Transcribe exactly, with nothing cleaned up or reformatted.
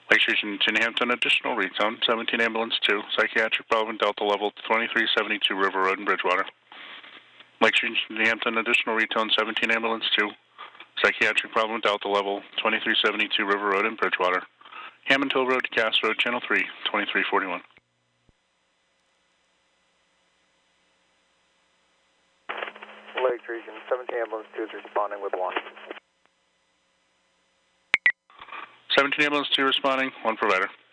Lakes Region Hampton, additional rezone, seventeen ambulance two, psychiatric Bravo Delta level twenty-three seventy-two River Road in Bridgewater. Lakes Region Hampton, additional rezone, seventeen ambulance two, psychiatric Bravo Delta level twenty-three seventy-two River Road in Bridgewater. Hammond Hill Road to Cass Road, Channel three, twenty-three forty-one. Lakes Region, seventeen ambulance two is responding with one. seventeen ambulance two responding, one provider.